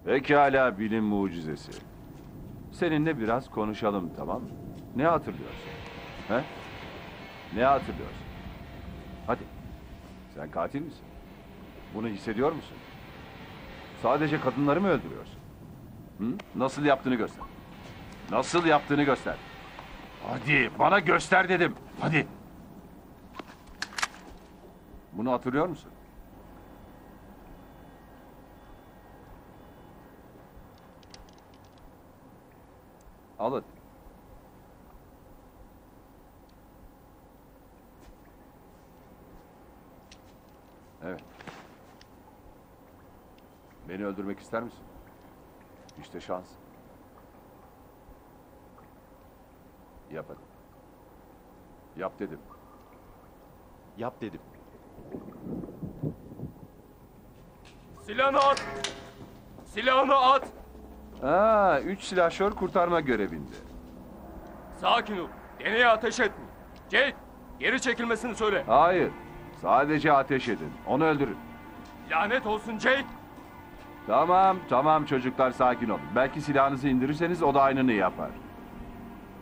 Pekala bilim mucizesi. Seninle biraz konuşalım, tamam mı? Ne hatırlıyorsun? He? Ne hatırlıyorsun? Hadi. Sen katil misin? Bunu hissediyor musun? Sadece kadınları mı öldürüyorsun? Hı? Nasıl yaptığını göster. Nasıl yaptığını göster. Hadi bana göster dedim. Hadi. Bunu hatırlıyor musun? Al hadi. Evet. Beni öldürmek ister misin? İşte şans. Yap hadi. Yap dedim. Yap dedim. Silahını at! Silahını at! Aa, 3 silahşör kurtarma görevinde. Sakin ol. Deneye ateş etme. Jake, geri çekilmesini söyle. Hayır. Sadece ateş edin. Onu öldürün. Lanet olsun Jake. Tamam, tamam çocuklar sakin olun. Belki silahınızı indirirseniz o da aynını yapar.